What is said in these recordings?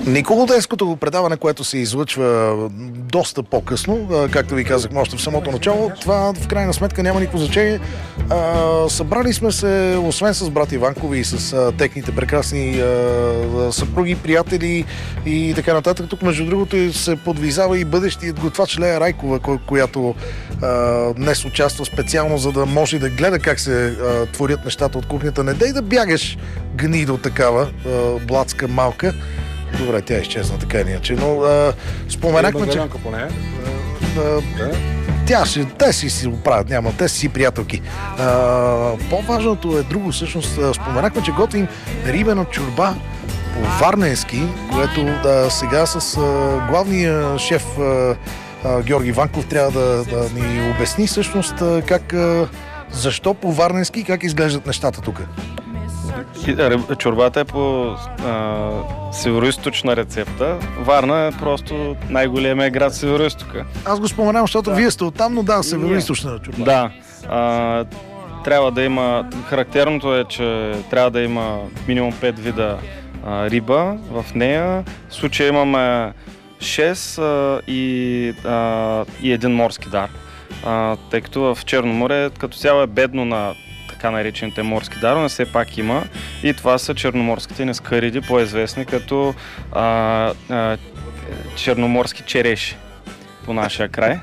Николоденското предаване, което се излъчва доста по-късно, както ви казахме още в самото начало, това в крайна сметка няма никакво значение. Събрали сме се, освен с брат Иванкови и с техните прекрасни съпруги, приятели и така нататък. Тук, между другото, се подвизава и бъдещият готвач Лея Райкова, която днес участва специално, за да може да гледа как се творят нещата от кухнята. Не дей да бягаш, гнидо такава, блатска малка. Добре, тя изчезна така иначе, но споменахме, че... Те си оправят, няма, те си приятелки. По-важното е друго, всъщност, споменахме, че готвим рибена чорба по-варненски, което сега с главния шеф Георги Ванков трябва да ни обясни всъщност защо по-варненски и как изглеждат нещата тук. Чорбата е по североизточна рецепта. Варна е просто най-големия град в Североизтока. Аз го споменавам, защото вие сте оттам, но да, североизточна чорба. Да. Трябва да има... Характерното е, че трябва да има минимум 5 вида риба в нея. В случая имаме 6 и един морски дар. Тъй като в Черно море като цяло е бедно на така наречените морски дарове, все пак има. И това са черноморските нескариди, по-известни като черноморски череши по нашия край.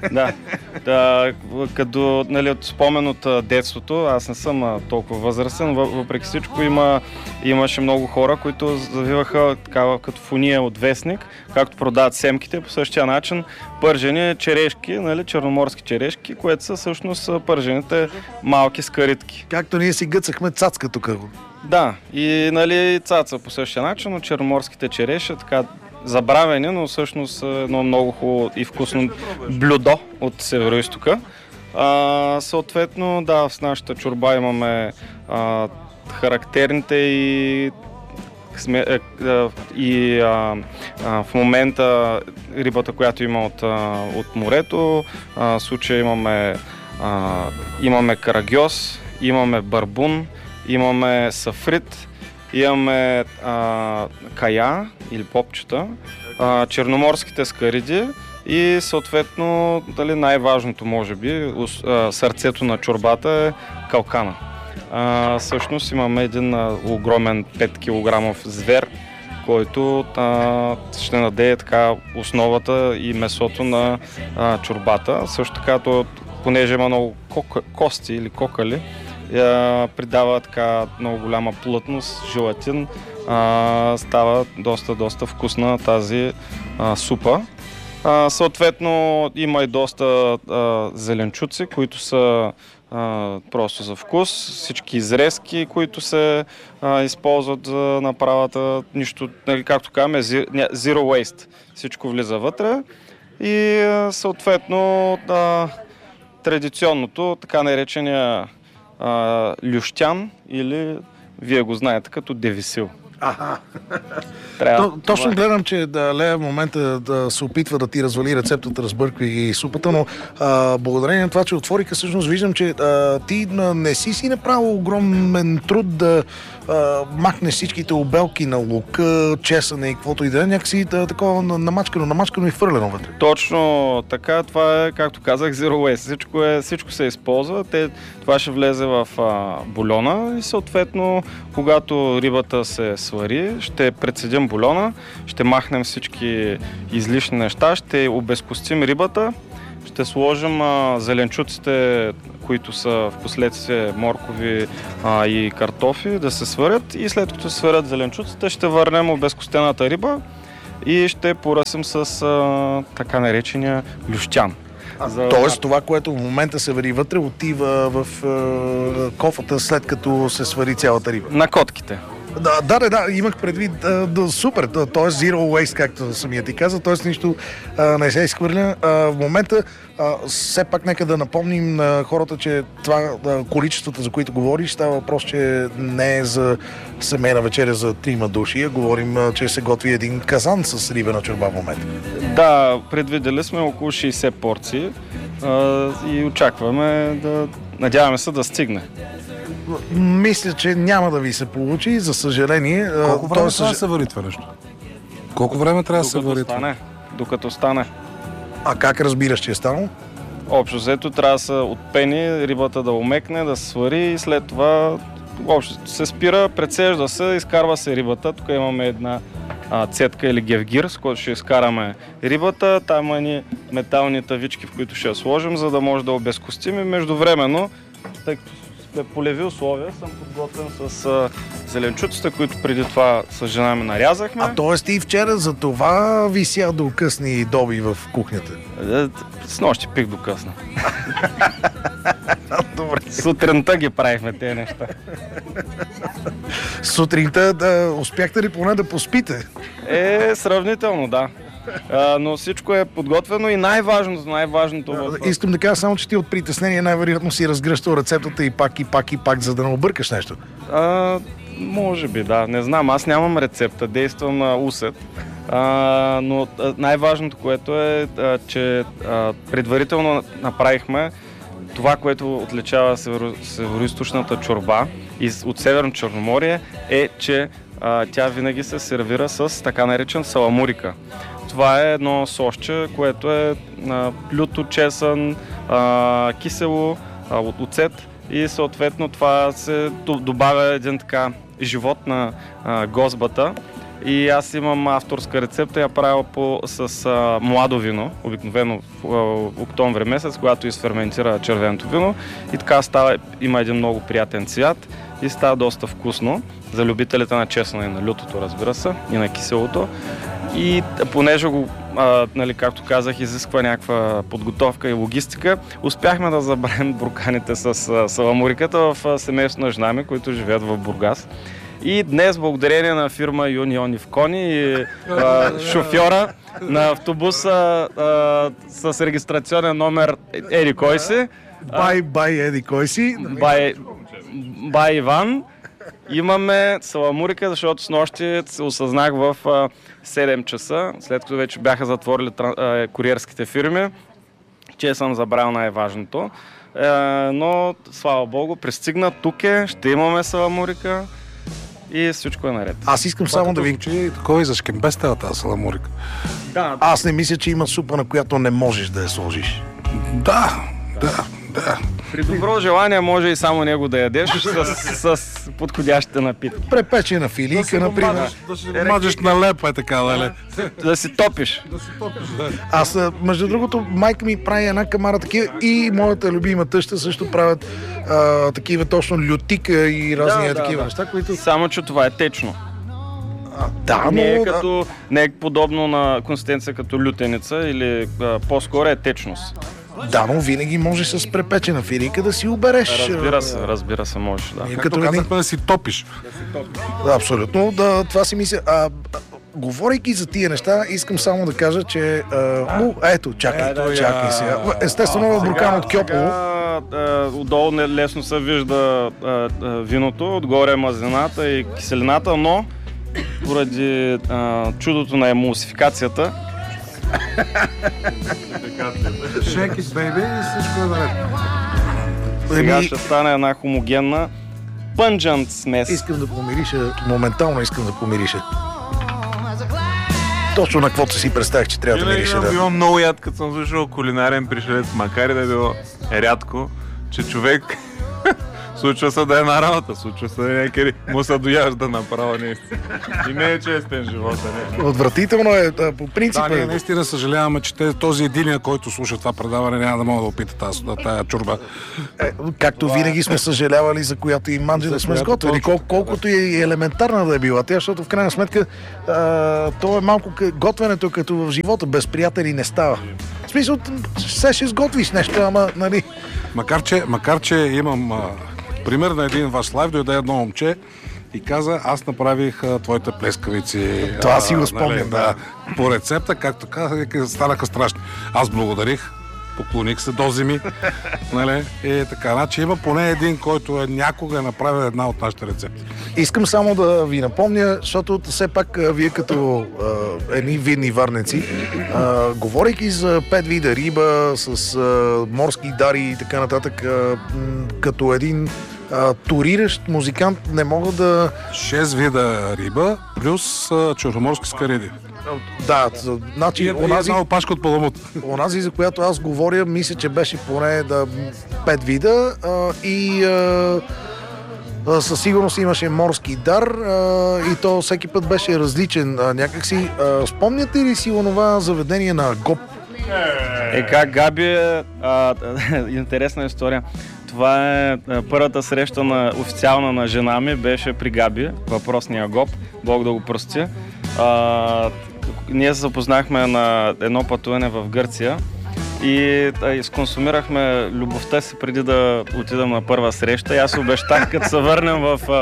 Като от спомен от детството, аз не съм толкова възрастен, въпреки всичко имаше много хора, които завиваха такава като фуния от вестник, както продават семките, по същия начин пържени черешки, черноморски черешки, което са всъщност пържените малки скаритки. Както ние си гъцахме цацка тук. Да, и цаца по същия начин, но черноморските череши така забравени, но всъщност едно много хубаво и вкусно блюдо от Североизтока. Съответно, да, в нашата чорба имаме характерните в момента рибата, която има от морето. В случая имаме карагьоз, имаме барбун, имаме сафрит, имаме кая или попчета, черноморските скариди и съответно най-важното може би, сърцето на чорбата е калкана. Всъщност имаме един огромен 5 кг звер, който ще надее така основата и месото на чорбата. Също така, понеже има много кости или кокали, придава така много голяма плътност, желатин, става доста вкусна тази супа. Съответно има и доста зеленчуци, които са просто за вкус, всички изрезки, които се използват за направата, нищо, както казваме, zero waste, всичко влиза вътре и съответно традиционното, така наречения лющян или вие го знаете като девисил. Точно гледам, че Лея в момента се опитва да ти развали рецептата, разбърква и супата, но благодарение на това, че отвориха, всъщност виждам, че ти не си направил огромен труд да махнеш всичките обелки на лука, чесъне и каквото и да е, някакси такова намачкано и фърлено вътре. Точно така, това е, както казах, zero waste. Всичко се използва, това ще влезе в бульона и съответно, когато рибата се свари, ще прецедим бульона, ще махнем всички излишни неща, ще обезкостим рибата, ще сложим зеленчуците, които са в последствие моркови и картофи, да се сварят и след като се сварят зеленчуците, ще върнем обезкостената риба и ще поръсим с така наречения лющян. Тоест това, което в момента се вари вътре, отива в кофата след като се свари цялата риба. На котките. Да, имах предвид супер, т.е. zero waste, както самия ти каза, т.е. нищо не се изхвърля. В момента все пак нека да напомним на хората, че това количеството, за които говориш, става въпрос, че не е за семейна вечеря за 3 души, а говорим, че се готви един казан с рибена чорба в момента. Да, предвидели сме около 60 порции и очакваме надяваме се да стигне. Мисля, че няма да ви се получи, за съжаление. Колко време трябва да се вари това нещо? Колко време трябва да се вари това? Докато стане. А как разбираш, че е станало? Общо взето трябва да се отпени, рибата да омекне, да се свари и след това общо се спира, прецежда се, изкарва се рибата. Тук имаме една цетка или гевгир, с който ще изкараме рибата. Там има едни метални тавички, в които ще я сложим, за да може да обезкостим и междувременно, тъй като сме полеви условия, съм подготвен с зеленчуците, които преди това с жена ми нарязахме. А т.е. и вчера за това вися до късни доби в кухнята? С нощи пих до късно. Добре. Сутринта ги правихме тези неща. Сутринта успяхте ли поне да поспите? Сравнително, да. Но всичко е подготвено и най-важното... Искам да кажа само, че ти от притеснение най-вероятно си разгръщал рецептата и пак, за да не объркаш нещо. Може би, да. Не знам, аз нямам рецепта, действам на усет. Но най-важното, което е, че предварително направихме това, което отличава североизточната чорба и от Северно Черноморие е, че тя винаги се сервира с така наречен саламурика. Това е едно сосче, което е люто, чесън, кисело, оцет и съответно това се добавя един така живот на гозбата. И аз имам авторска рецепта, я правя с младо вино, обикновено в октомври месец, когато изферментира червеното вино. И така има един много приятен цвят и става доста вкусно за любителите на чесъна и на лютото, разбира се, и на киселото. И понеже го, както казах, изисква някаква подготовка и логистика, успяхме да забравим бурканите с саламуриката в семейство на жена ми, които живеят в Бургас. И днес, благодарение на фирма Юни Ивкони и шофьора на автобуса с регистрационен номер Еди кой си. Бай Еди кой си. Бай Иван. Имаме саламурика, защото с нощи се осъзнах в 7 часа, след като вече бяха затворили куриерските фирми, че съм забрал най-важното. Но, слава Богу, пристигна, тук ще имаме саламурика и всичко е наред. Аз искам само да ви... Кой за шкембеста тази саламурика? Да. Аз не мисля, че има супа, на която не можеш да я сложиш. Да. При добро желание може и само него да ядеш с подходящите напитки. Препечена филийка, например. Да си мажеш на лепа, така, нали? Да си топиш. Да. Аз, между другото, майка ми прави една камара такива и моята любима тъща също правят такива точно лютика и разни такива неща, които... Само, че това е течно. Да, но... Не е подобно на консистенция като лютеница или по-скоро е течност. Да, но винаги може с препечена филийка да си убереш. Разбира се, можеш, да. Както казахме, да си топиш. Да, абсолютно, да, това си мисля. Говорейки за тия неща, искам само да кажа, че... ето, чакай сега. Естествено, буркан от Кьопово. Отдолу лесно се вижда виното, отгоре е мазнената и киселината, но поради чудото на емулсификацията, Shake it, baby, и всичко е наред. Сега ще стане една хомогенна пънджант смес. Искам да помириша, моментално искам да помириша. Точно на каквото си представях, че трябва да мирише. Да. Било много яд, като съм слушал кулинарен пришелец, макар и да е било рядко, че човек случва се да е на работа, случва се да някъде му се дояжда направо наистина. И не е честен живота, не. Отвратително е, по принцип. Да, ние наистина съжаляваме, че този единия, който слуша това предаване, няма да мога да опита тая чорба. Както винаги сме съжалявали, за която и манджи да сме сготвили. Колкото и елементарна да е била тя, защото в крайна сметка то е малко готвенето като в живота. Без приятели не става. В смисъл, все ще сготвиш нещо, ама, нали... Макар, че имам пример на един ваш лайв, дойде едно момче и каза, аз направих твоите плескавици. Това си го спомням, да. По рецепта, както казах, станаха страшни. Аз благодарих, поклоних се до земи, нали? И така, значи има поне един, който някога е направил една от нашите рецепти. Искам само да ви напомня, защото все пак вие като едни видни варнеци, говорейки за 5 вида риба, с морски дари и така нататък, като един туриращ музикант не мога да... 6 вида риба, плюс черноморски скариди. Да, значи И една опашка от паламут. онази, за която аз говоря, мисля, че беше поне 5 вида и със сигурност имаше морски дар и то всеки път беше различен някакси. Спомняте ли си онова заведение на Агоп? Как Габи интересна история. Това е първата среща официална на жена ми, беше при Габи, въпросния Агоп, Бог да го прости. Ние се запознахме на едно пътуване в Гърция и изконсумирахме любовта си преди да отидем на първа среща. И аз обещах, като се върнем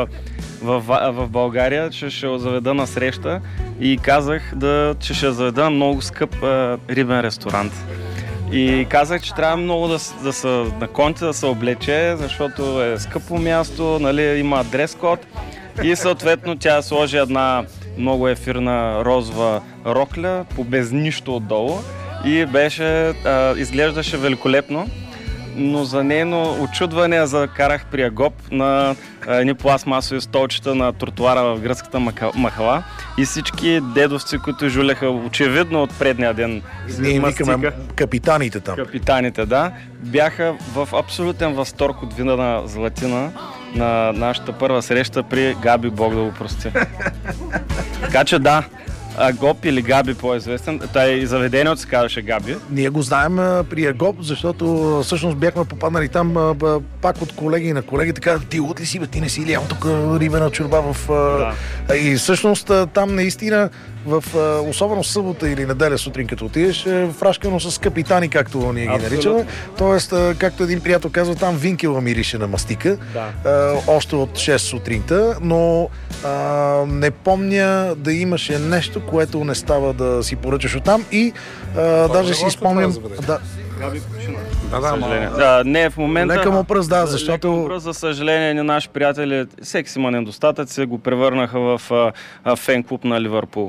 в България, че ще заведа на среща и казах, че ще заведа много скъп рибен ресторант. И казах, че трябва много да се наконти, да се облече, защото е скъпо място, нали, има дрес-код. И съответно тя сложи една много ефирна розова рокля, по без нищо отдолу. И изглеждаше великолепно. Но за нейно очудване я закарах при Агоп на едни пластмасови столчета на тротуара в гръцката махала. И всички дедовци, които жулеха очевидно от предния ден, Ние викаме капитаните там. Капитаните, да, бяха в абсолютен възторг от вина на златина на нашата първа среща при Габи, Бог да го прости. Така че да, Агоп или Габи по-известен, и заведението се казваше Габи. Ние го знаем при Агоп, защото всъщност бяхме попаднали там пак от колеги на колеги, така, ти лут ли си, бе, ти не си ли ял тук рибена чорба в... Да. И всъщност там наистина особено събота или неделя сутрин, като отидеш, фрашкано с капитани, както ние ги наричаме. Тоест, както един приятел казва, там винкела мирише на мастика, още от 6 сутринта, но не помня да имаше нещо, което не става да си поръчаш оттам и даже си спомням... Габи почина. Да, в момента... Лека му пръст, да, защото... За съжаление, не наши приятели, всеки си има недостатъци, го превърнаха в фен-клуб на Ливърпул.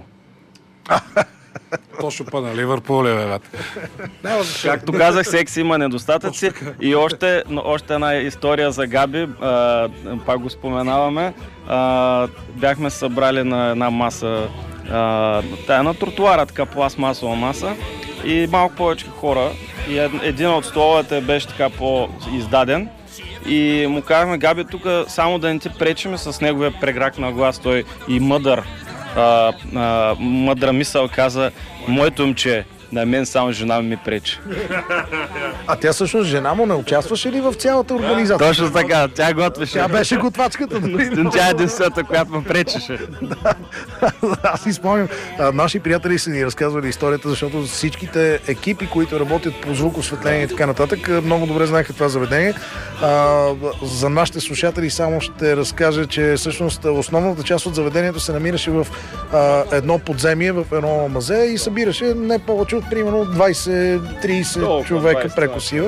Точно па на Ливърпул, бе. Както казах, всеки си има недостатъци. И още една история за Габи, пак го споменаваме. Бяхме събрали на една маса, на тротуара, така пластмасова маса и малко повече хора. И един от столовете беше така по-издаден. И му казахме, Габи, тук само да не ти пречиме с неговия преграк на глас, той и мъдра мисъл каза, моето момче, на мен само жена ми пречи. А тя всъщност жена му не участваше ли в цялата организация? Точно така, тя готвеше. Тя беше готвачката. Тя е единствената, която му пречеше. Аз си спомням, наши приятели са ни разказвали историята, защото всичките екипи, които работят по звук, осветление и така нататък, много добре знаеха това заведение. За нашите слушатели само ще разкажа, че всъщност основната част от заведението се намираше в едно подземие, в едно мазе и събираше не повече от примерно 20-30 човека прекусива.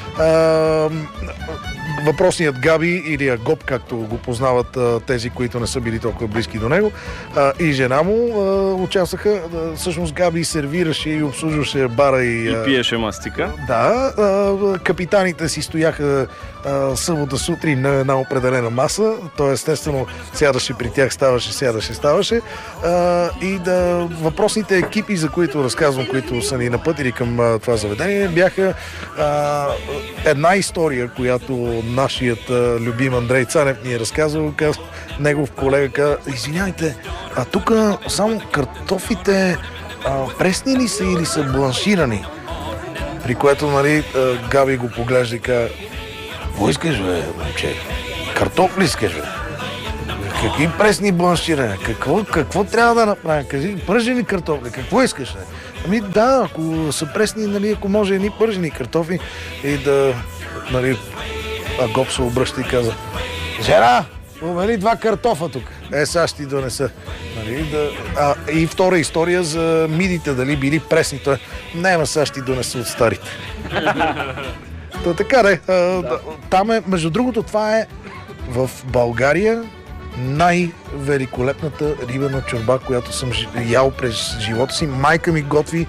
Въпросният Габи или Агоп, както го познават тези, които не са били толкова близки до него, и жена му участваха. Всъщност Габи сервираше и обслужваше бара и пиеше мастика. Да, капитаните си стояха събота сутрин на една определена маса. Той естествено сядаше при тях, ставаше. И въпросните екипи, за които разказвам, които са ни напътили към това заведение, бяха една история, която нашият любим Андрей Цанев ни е разказал. Негов колега каза, извинявайте, а тук само картофите пресни ли са или са бланширани? При което, нали, Габи го поглежда и каза, какво искаш, бе, момче? Картофли искаш, бе? Какви пресни бланширания? Какво трябва да направя? Кажи, пържени картофли, какво искаш, бе? Ами да, ако са пресни, нали, ако може едни пържени картофли и да, нали, Агоп се обръща и каза, жена, увели 2 картофа тук. Сега ще ти донеса. Нали, и втора история за мидите, дали били пресни. Той, не, сега ще ти донеса от старите. То така де. Там е, между другото, това е в България най-великолепната рибена чорба, която съм ял през живота си. Майка ми готви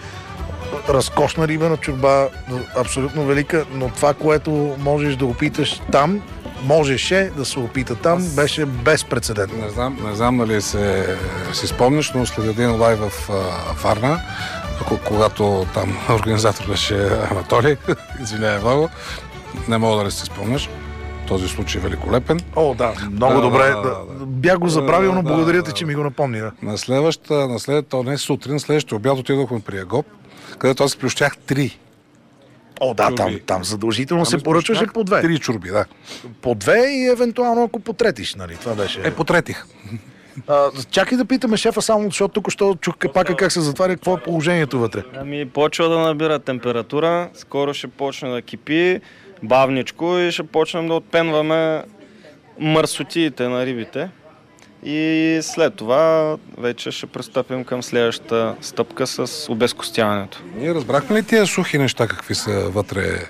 разкошна рибена чорба, абсолютно велика, но това, което можеш да опиташ там, можеше да се опита там, беше безпрецедентно. Не знам дали си спомняш, но след един лайв в Варна, когато там организатор беше Анатолий, извинявай много, не мога да си спомняш. Този случай е великолепен. О, да, много добре. Бях го забравил, но благодаря ти, че ми го напомни. На следващата, не сутрин, следващия обяд отидохме при Ягоп, където аз плющях 3. О, да, там задължително се поръчваше по 2. 3 чурби, да. По 2 и евентуално ако потретиш, нали? Това беше... Потретих. Чакай да питаме шефа само, защото тук що чух капака как се затваря, какво е положението вътре. Почва да набира температура, скоро ще почне да кипи, бавничко и ще почнем да отпенваме мърсотиите на рибите. И след това вече ще пристъпим към следващата стъпка с обезкостяването. Ние разбрахме ли тия сухи неща, какви са вътре?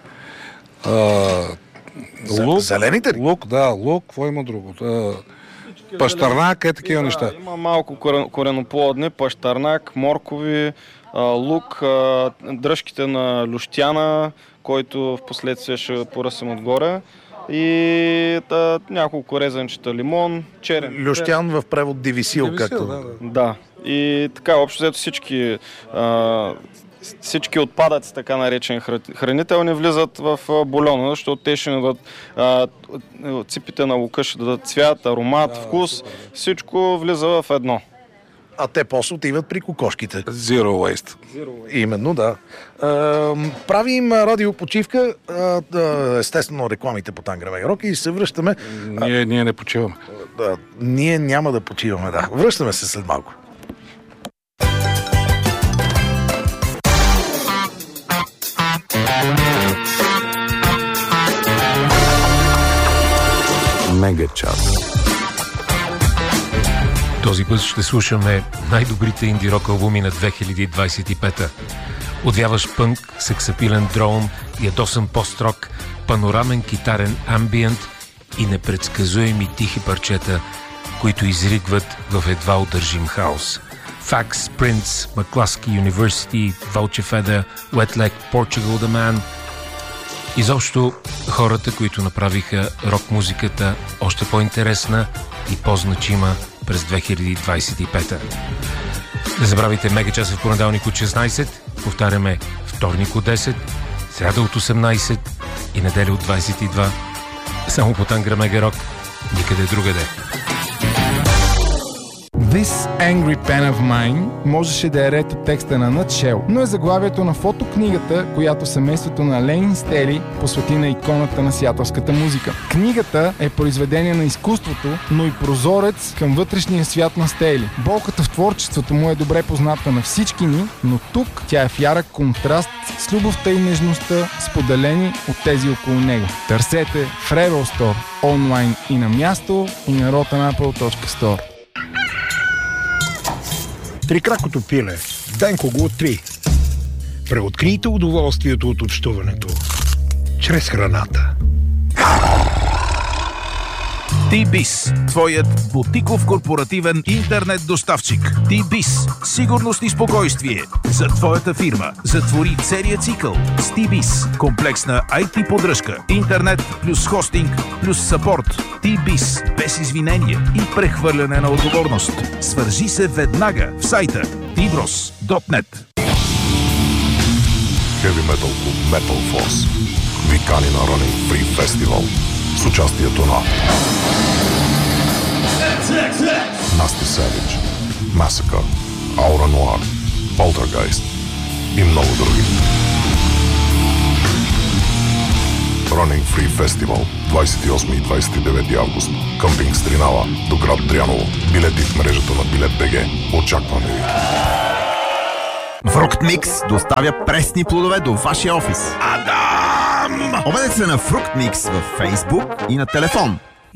Лук, зелените ли? Лук, какво има друго? Пащарнак, такива неща. Има малко кореноплодни, пащарнак, моркови, лук, дръжките на люштяна, който в последствие ще поръсим отгоре. И няколко резанчета лимон, черен. Люштян в превод дивисил, както. Да. И така, общо взето всички отпадъци, така наречени хранителни, влизат в бульона, защото те ще дадат ципите на лука, ще дадат цвят, аромат, вкус. Всичко влиза в едно. А те после отиват при кокошките. Zero waste. Именно, да. Правим радиопочивка, естествено рекламите по Тангра Мега Рок и се връщаме. Ние не почиваме. Ние няма да почиваме, да. Връщаме се след малко. Мега час. Този път ще слушаме най-добрите инди-рок албуми на 2025-та. Отвяваш пънк, сексапилен дроун, ядосан пост-рок, панорамен китарен амбиент и непредсказуеми тихи парчета, които изригват в едва удържим хаос. Fax, Prince, McCluskey University, Vulture Feather, Wet Leg, Portugal The Man. Изобщо хората, които направиха рок-музиката още по-интересна и по-значима през 2025-та. Не забравяйте Мега час в понеделник от 16, повтаряме вторник от 10, сряда от 18 и неделя от 22. Само по Тангра Мега Рок, никъде другаде. This Angry Pen of Mine можеше да е ред от текста на Nutshell, но е заглавието на фотокнигата, която семейството на Лейн Стели посвети на иконата на сиатълската музика. Книгата е произведение на изкуството, но и прозорец към вътрешния свят на Стели. Болката в творчеството му е добре позната на всички ни, но тук тя е в ярък контраст с любовта и нежността, споделени от тези около него. Търсете в Rebel Store, онлайн и на място, и на rotanapple.store. Трикракото пиле. Денко го 3. Преоткрийте удоволствието от общуването чрез храната. T-Biz, твоят бутиков корпоративен интернет доставчик. T-Biz, сигурност и спокойствие за твоята фирма. Затвори целия цикъл с T-Biz. Комплексна IT поддръжка, интернет плюс хостинг плюс съпорт. T-Biz, без извинение и прехвърляне на отговорност. Свържи се веднага в сайта tbros.net. Heavy Metal Club Metal Force викани на Running Free Festival с участието на Nasty Savage, Massacre, Aura Noir, Poltergeist и много други. Running Free Festival 28 и 29 август. Къмпинг Стринава до град Дряново. Билети в мрежата на Билет.бг. Очакваме ви. Фрукт Микс доставя пресни плодове до вашия офис. Адам! Обадете се на Фрукт Микс във Facebook и на телефон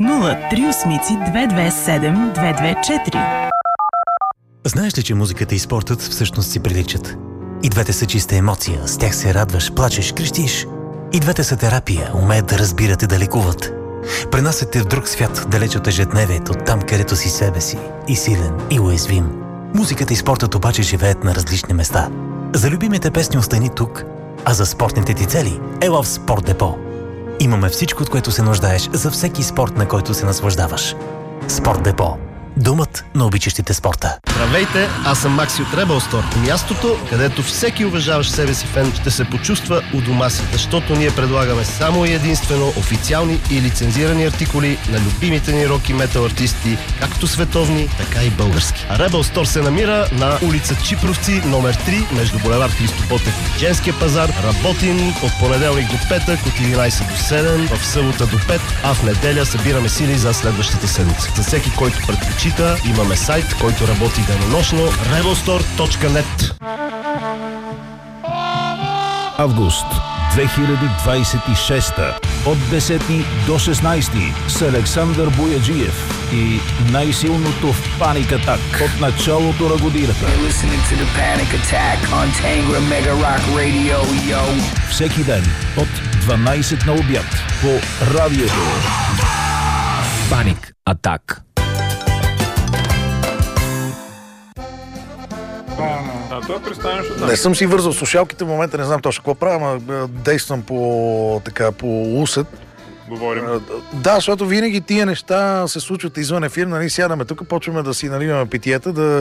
038-227-224. Знаеш ли, че музиката и спортът всъщност си приличат? И двете са чиста емоция, с тях се радваш, плачеш, крещиш. И двете са терапия, умеят да разбират и да лекуват. Пренасят те в друг свят, далеч от ежедневието, там където си себе си, и силен, и уязвим. Музиката и спортът обаче живеят на различни места. За любимите песни остани тук, а за спортните ти цели ела в Спорт Депо. Имаме всичко, от което се нуждаеш за всеки спорт, на който се наслаждаваш. Спорт Депо. Думът на обичащите спорта. Здравейте, аз съм Макси от Rebel Store. Мястото, където всеки уважаващ себе си фен ще се почувства у дома си, защото ние предлагаме само и единствено официални и лицензирани артикули на любимите ни рок и метал артисти, както световни, така и български. А Rebel Store се намира на улица Чипровци, номер 3, между булевард Христо Ботев и Женския пазар. Работим от понеделник до петък, от 11 до 7, в събота до 5, а в неделя събираме сили за следващата седмица. За всеки, който предпочита, имаме сайт, който работи денонощно, rebelstore.net. Август 2026 от 10 до 16 с Александър Бояджиев и най-силното в Panic Attack от началото на годината. Всеки ден от 12 на обяд по радиото. Panic Attack. Не съм си вързал слушалките в момента, не знам точно какво правя, ама действам по усет. Говорим. Да, защото винаги тия неща се случват извън ефир, нали, сядаме тук, почваме да си наливаме питиета,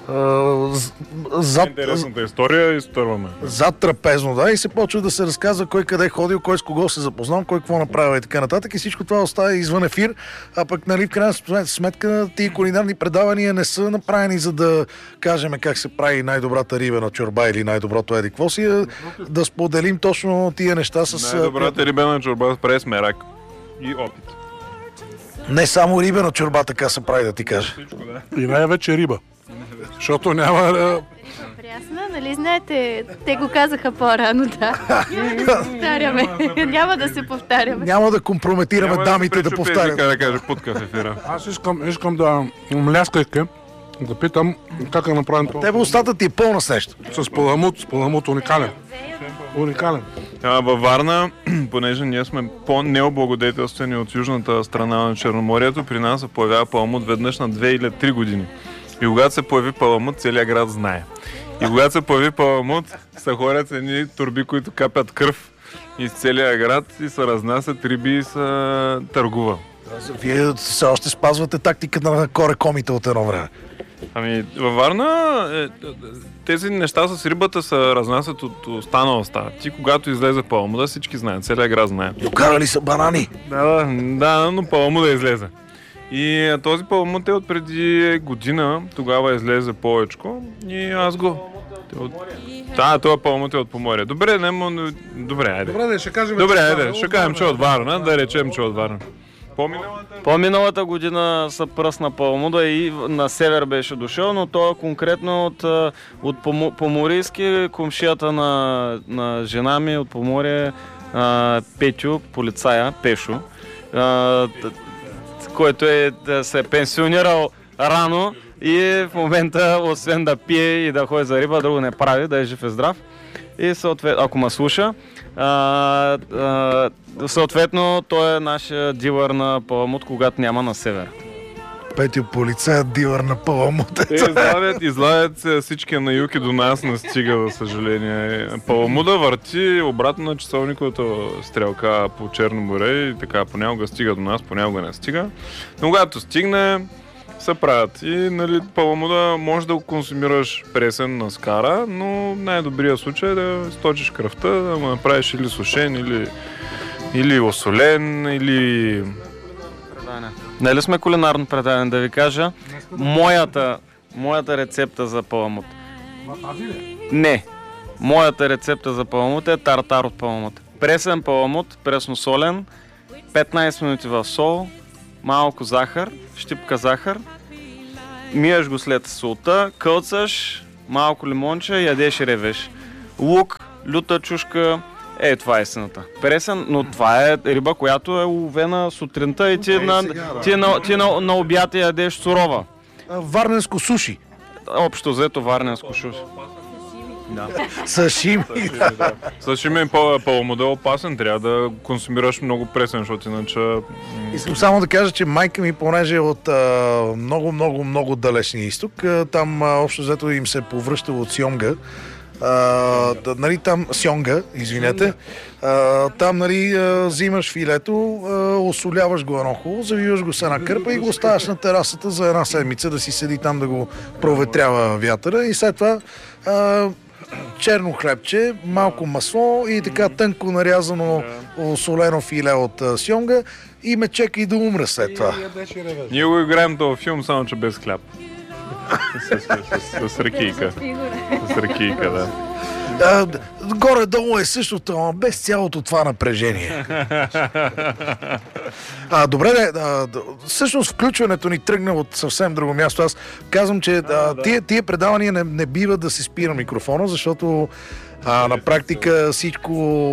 Интересната история изтърваме. Зад трапезно, да, и се почва да се разказва кой къде е ходил, кой с кого се запознал, кой какво направил и така нататък, и всичко това остава извън ефир, а пък, нали, в крайна сметка тия кулинарни предавания не са направени за да кажем как се прави най-добрата рибена чорба или най-доброто еди какво си, да споделим точно тия неща с... Най-добрата рибена чорба прави с мерак и опит. Не само рибена чорба така се прави, да ти кажа. Всичко, да. И най-вече риба. Защото няма... Прясна, нали знаете, те го казаха по-рано, да. Повтаряме. Няма да се повтаряме. Няма да компрометираме дамите да повтарят. Да каже путка в ефира. Аз искам да мляскайки, да питам как е направен това. Тебе устата ти е пълна с нещо. С паламут уникален. Уникален. Във Варна, понеже ние сме по-необлагодетелствени от южната страна на Черноморието, при нас се появява паламут веднъж на 2 или 3 години. И когато се появи паламут, целият град знае. И когато се появи паламут, са хорят едни турби, които капят кръв из целия град и се разнасят риби и се търгува. Вие все още спазвате тактиката на корекомите от едно време. Ами, във Варна тези неща с рибата се разнасят от останала стая. Ти, когато излезе паламуда, всички знаят, целият град знае. Докарали са банани? Да, но паламуда излезе. И този паламут е от преди година, тогава излезе повечко и аз го... Това паламут е от Поморие. Добре, айде. Добре, ще кажем, ще кажем, че от Варна, да речем, че от Варна. По-миналата година са пръсна паламуда и на север беше дошъл, но той е конкретно от Поморийски, комшията на жена ми от Поморие, Петю, полицая, Пешо, който се е пенсионирал рано и в момента, освен да пие и да ходи за риба, друго не прави, да е жив и здрав. И съответно, ако ме слуша, съответно той е нашия дилър на паламут, когато няма на север. Петю полицая, дилър на паламут. Излагат всички на юг и до нас не стига, за съжаление. Паламуда върти обратно на часовниковата стрелка по Черно море и така понякога стига до нас, понякога не стига. Но когато стигне, се правят. И, нали, паламуда може да го консумираш пресен на скара, но най-добрият случай е да сточиш кръвта, да го направиш или сушен, или осолен, или... Нали сме кулинарно предаден, да ви кажа моята рецепта за паламут. Не. Моята рецепта за паламут е тартар от паламут. Пресен паламут, пресно-солен, 15 минути в сол, малко захар, щипка захар, миеш го след солта, кълцаш, малко лимонче, ядеш и ревеш. Лук, люта чушка, това е истината. Пресен, но това е риба, която е уловена сутринта и ти на обяд ядеш сурова. Варненско суши. Общо взето варненско суши. Да. Сашими. Сашими е паламуда е опасен, трябва да консумираш много пресен, защото иначе... Искам само да кажа, че майка ми, понеже е от много далечния изток, там общо взето им се повръща от Сьомга, Нали, там сьонга, извинете, там нали, взимаш филето, осоляваш го едно хубаво, завиваш го с една кърпа и го оставяш на терасата за една седмица да си седи там да го проветрява вятъра и след това черно хлебче, малко масло и така тънко нарязано осолено филе от сьонга и ме чека и да умре след това. Ние го играем този филм, само че без хляб. С ракийка. С ракийка, да. Горе-долу е същото, но без цялото това напрежение. Добре, всъщност включването ни тръгна от съвсем друго място. Аз казвам, че тия предавания не бива да се спира микрофона, защото на практика всичко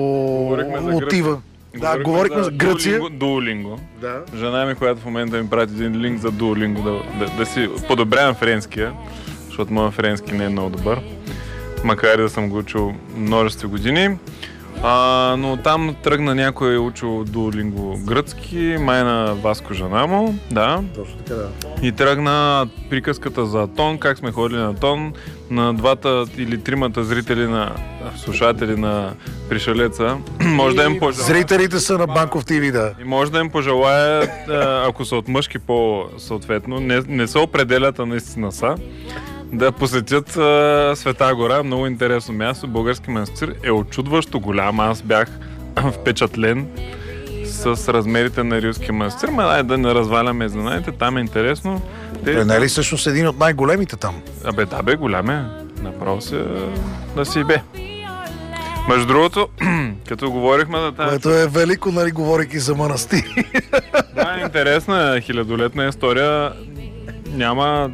отива. Говорихме за Гърция. Duolingo. Да. Жена ми, която в момента ми прати един линк за Duolingo, да си подобрявам френския, защото моят френски не е много добър. Макар и да съм го учил множество години. Но там тръгна някой учил Duolingo гръцки, май на Васко жена му, да. Точно така, да. И тръгна приказката за Атон, как сме ходили на Атон, на двата или тримата зрители слушатели на Пришелеца. Може да им пожелая. Зрителите са на Банков ТВ, да. И може да им пожелая, ако са от мъжки по-съответно, не се определят, а наистина са, да посетят Света гора, много интересно място. Български манастир е очудващо голям. Аз бях впечатлен с размерите на Рилския манастир. Да не разваляме знаете, там е интересно. Не е ли всъщност един от най-големите там? Да, голям е. Направо се да си бе. Между другото, като говорихме за тази... Което е велико, нали, говорейки за манастир. Да, интересна хилядолетна история. Няма...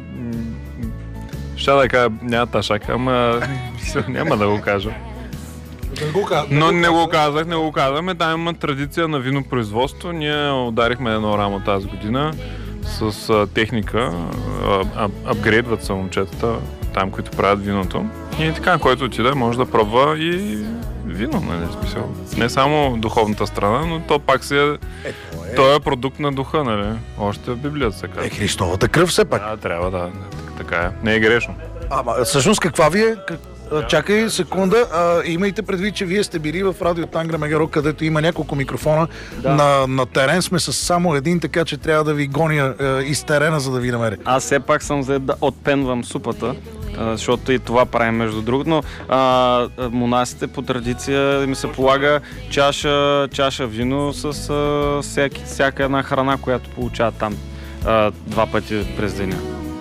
Ще да кажа, няма ташак, ама няма да го кажа. Но не го казахме. Там има традиция на винопроизводство. Ние ударихме едно рамо тази година с техника. Апгрейдват са момчетата там, които правят виното. И така, който отиде, може да пробва и вино, нали, смисъл. Не само духовната страна, но то пак той е продукт на духа, нали. Още в Библията се казва. Христовата кръв все пак. Да, трябва да. Така е. Не е грешно. Всъщност каква ви е? Чакай секунда, имайте предвид, че вие сте били в радио Тангра Мегаро, където има няколко микрофона. Да. На терен сме с само един, така че трябва да ви гоня из терена, за да ви намеря. Аз все пак съм за да отпенвам супата, защото и това правим между другото, но монасите по традиция ми се полага чаша вино с всяка една храна, която получават там 2 пъти през деня.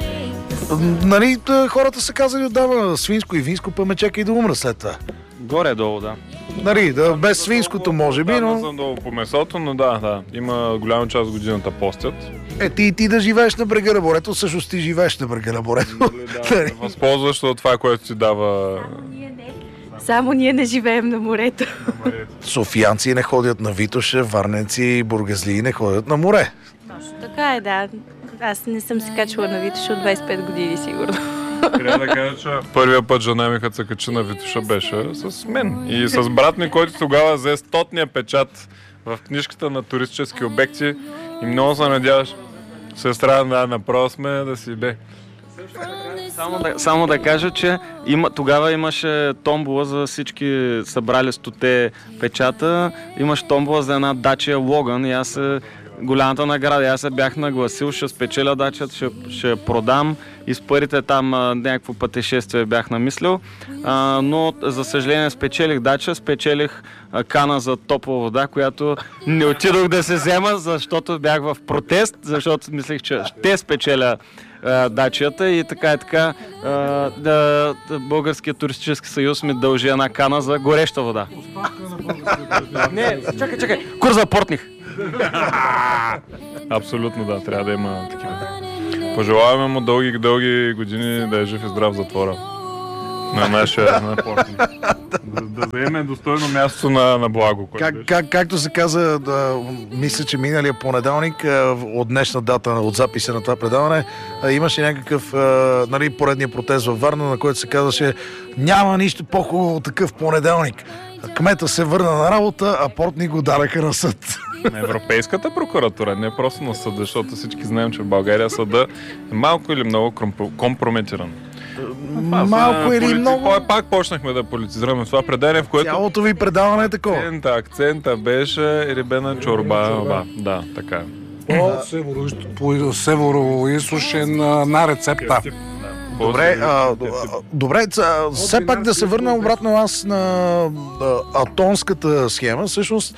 Нали, хората са казали отдава свинско и винско, па ме чака и да умра след това. Горе-долу, да. Нали, без свинското може би, но... Да, съм долу по месото, но да. Има голяма част от годината постят. Ти да живееш на брега на морето, всъщност ти живееш на брега на морето. Да, възползваш от това, което ти дава... Само ние не живеем на морето. Софиянци не ходят на Витоша, варненци и бургазлии не ходят на море. Точно така е, да. Аз не съм се качвала на Витоша от 25 години, сигурно. Трябва да кажа, че първия път жена ми, като се качи на Витоша, беше с мен. И с брат ми, който тогава взе 100-ния печат в книжката на туристически обекти. И много се надяваш, сестра, направо сме да си бе. Само да кажа, че тогава имаше томбола за всички събрали 100-те печата. Имаше томбола за една Dacia Logan и аз голямата награда. Аз се бях нагласил, ще спечеля дачата, ще продам и с парите там някакво пътешествие бях намислил. Но за съжаление спечелих дача, спечелих кана за топла вода, която не отидох да се взема, защото бях в протест, защото мислех, че ще спечеля дачията и така Българския туристически съюз ми дължи една кана за гореща вода. Не, чакай, курс за портних. Абсолютно да, трябва да има такива. Пожелаваме му дълги години да е жив и здрав в затвора. На нашия портник. Да заеме достойно място на благо. Както се каза, мисля, че миналия понеделник, от днешна дата, от записа на това предаване, имаше някакъв поредния протест във Варна, на който се казваше: няма нищо по-хубаво от такъв понеделник. Кмета се върна на работа, а портник го дараха на съд. На Европейската прокуратура, не просто на съда, защото всички знаем, че в България съда е малко или много компрометиран. малко или много? Пак почнахме да политизираме това предание, в което... Цялото ви предаване е такова. Акцента беше рибена чорба. Да, така. По северо-източен на рецепта. Добре, все пак да се върна обратно аз на атонската схема. Всъщност,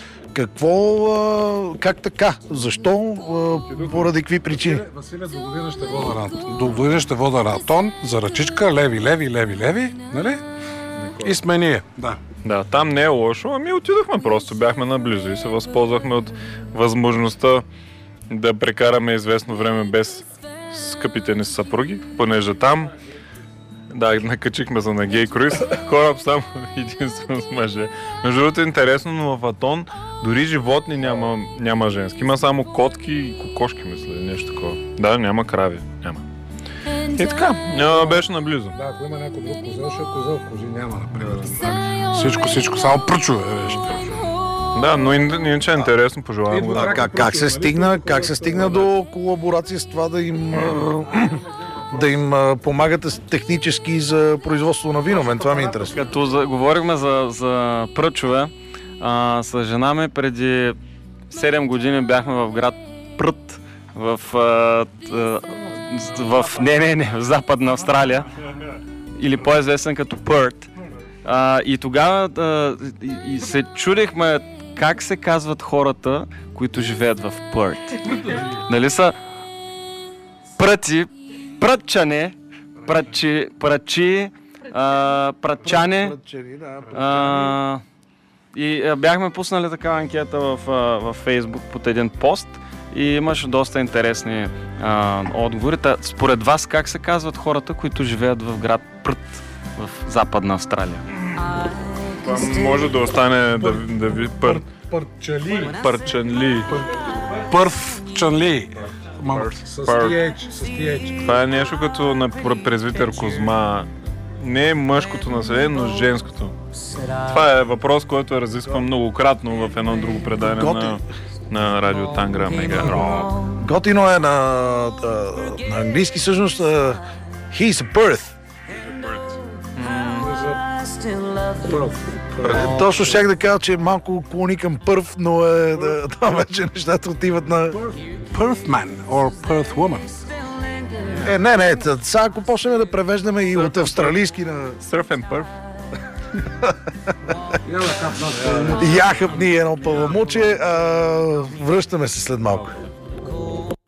как така? Защо? Поради какви причини? Василе, до година ще вода на Атон, за ръчичка, леви, нали? И сме ние. Да, там не е лошо, ами отидохме просто, бяхме наблизо и се възползвахме от възможността да прекараме известно време без скъпите ни съпруги, понеже там накачихме за на гей круиз, кораб само единствено с мъже. Между другото е интересно, но в Атон дори животни няма женски. Има само котки и кокошки, мисля, нещо такова. Да, няма крави, няма. И така, беше наблизо. Да, ако има някой друг козел, ще е козел, кози няма, например. Всичко, само пръчове беше. Да, но иначе е интересно, пожелавам го. Как се стигна до колаборация с това да им помагате технически за производство на вино? Мен това ми е интересно. Като говорихме за пръчове, с жена ми преди 7 години бяхме в град Прът, в Западна Австралия, или по-известен като Пърт. И тогава се чудихме как се казват хората, които живеят в Пърт. Нали са пръци, прътчане, пръчи, прътчане. И бяхме пуснали такава анкета в Фейсбук под един пост и имаше доста интересни отговори. Според вас как се казват хората, които живеят в град Прът в Западна Австралия? Това може да остане да ви Пърчали. Пърфчанли. С TH. Това е нещо като на презвитер Козма. Не е мъжкото население, но женското. Това е въпрос, който е разискван многократно в едно друго предание на радио Тангра Мега. Готино е на английски всъщност He's a Perth. Точно щях да кажа, че е малко клони към Пърф, но там вече нещата отиват на... Perthman or Perth woman. Не, сега ако почнем да превеждаме и от австралийски на... Surf and Perth. Яхъпни едно пълномочие, връщаме се след малко.